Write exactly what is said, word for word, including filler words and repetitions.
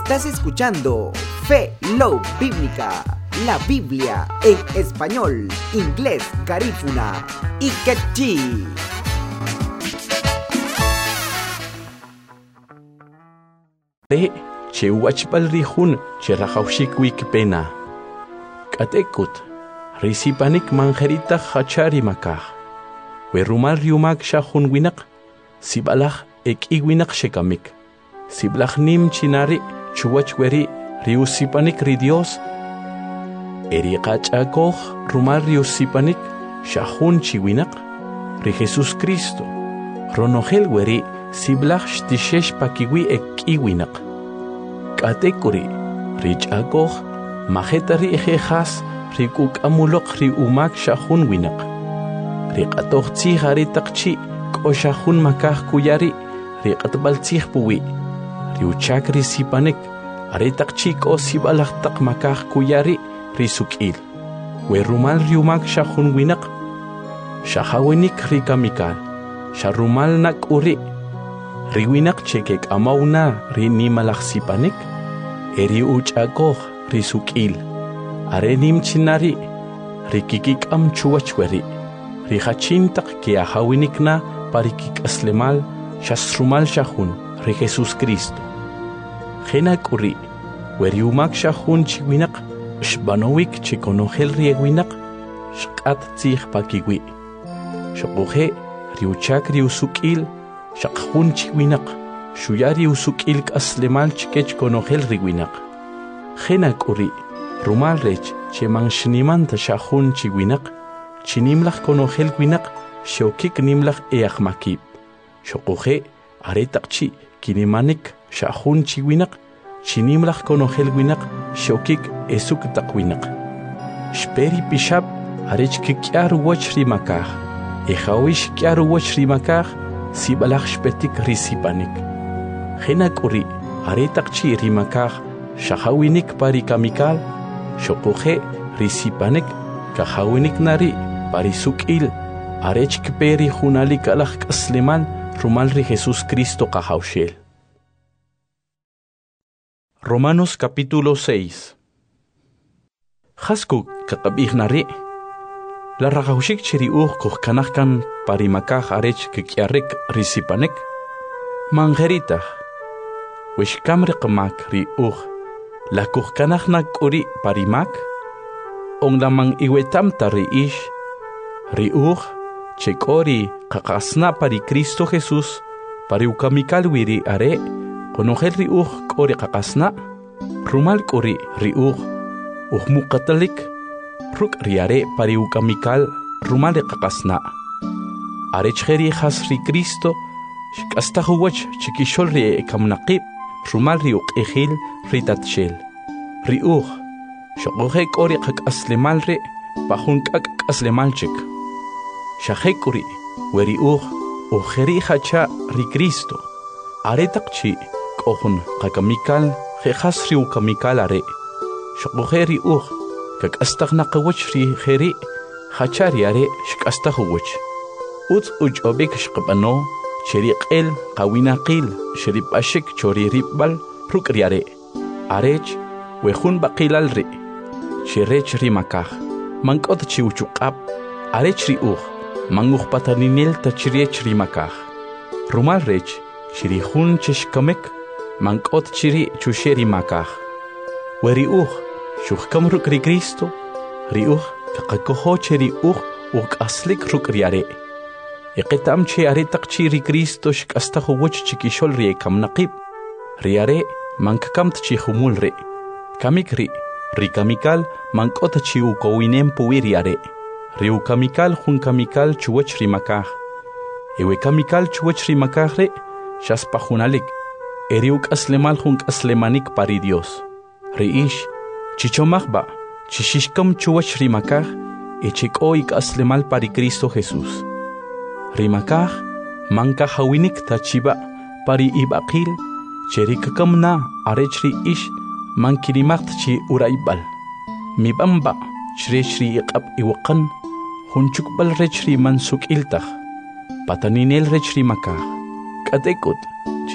Estás escuchando Fe Love Bíblica, la Biblia en español, inglés, garífuna y quechí. Re che wachpal rihun che rajawshik wikpena. Katekut risipanik manjerita hachari makah. We rumal riumak shahun winak, sibalach ek iwinak shekamik. Siblach nim chinari chuwach weri riusipanik ri Dios. Eri qachakoh rumal riusipanik shahun chiwinak ri Jesus Cristo. Ronogel weri siblach shtishesh pakiwi ek iwinak. Katekuri richakoh majetari ejejas rikuk amulok ri umak shahun winak. Riqatoh tsi haritakchi koshahun makah kuyari riqatbal tsi puwi. Riuchak risipanik aritakchi ko sibalach tak makah kuyari risukil. We rumal riumak shahun winak. Shahawinik rikamikal. Sharumal nak uri. Riwinak chekek amauna rinimalach sipanik. Eri uchakoh risukil. Arenim chinari rikikik am chuachweri. Rihachintak ke ahawinik na parikik aslemal shasrumal shahun ri Jesus Cristo. Genak uri weriumak shahun chiwinak shbanowik chikonogel riewinak shkat tzih pakiwi. Shokohe riuchak riusukil shakhun chiwinak shuyari usukil aslemal chikech konogel riwinak. Genak uri rumal rech chemang shnimanta shahun chiwinak chinimlach konogel winak shokik nimlach each makib. Shokohe aretakchi kinimanik shahun chiwinak chinimlach konogel winak shokik esuk takwinak. Shperi pishab arech kikyar wach rimakah. Echawish kyar wach rimakah sibalach shpetik risipanik. Genak uri aretakchi rimakah shahawinik parikamikal shokohe risipanik kahawinik nari parisukil arech kperi hunalik alach kasleman rumal ri Jesus Cristo kahawshel. Romanos capítulo seis. Hasku kakabih nari la ragawshik chiri uh kuh kanahkan parimakah arech kikyarek risipanek mangeritah wishkamre qamak ri uh la kuh kanahnak uri parimak ong lamang iwetam tari ish riuh chekori kakasna pari Cristo Jesus pari ukamikal wiri are konogel riuh kori kakasna rumal kori riuh uhmu katalik ruk riare pari ukamikal rumal kakasna are cheri has ri Cristo shkasta huwach chikishol ri ekamnaqib rumal riuk ehil ritatshel riuh shokohe kori kak aslemal re pahun kak aslemal chik. Shahekuri weri uh ujeri hacha ri Cristo. Aretakchi kohun kakamikal jejas riu kamikal are. Shokohe ri uh kak astagna kawach ri jeri hacha ri are shkastahuwach. Uts uj obek shqabano cheriq el kawinaqil sherip ashik chori ribal rukri are. Arech wehun baqilal ri. Shirech rimakah, mangkot chiuchukap, arech riuh, manguh pataninil tachiriech rimakah. Rumal rech, shirihun cheshkamek, mangkot chiri chusherimakah. Weriuh, shuhkam ruk ri Cristo, riuh, kakakoho cheriuh, uk aslik ruk riare. Eketam che aretak chiri Cristo shkastahu wach chikishol riekam naqib. Riare, mankakam tchihumul re. Kamik ri. Rikamikal mankota chiu kowinem puiriare. Riukamikal junkamikal chuwach rimakah. Ewe kamikal chuwach rimakah re shaspahunalik. Eriuk aslemal junk aslemanik pari Dios. Reish chichomachba chishishkam chuwach rimakah echikoik aslemal pari Cristo Jesus. Rimakah manka hawinik tachiba pari ibaqil cherikakam na arechri ish mankirimacht chi uraibal. Mibamba shri shri iqab iwaqan hunchukbal rechri mansuk iltah. Pataninel rechri makah. Katekut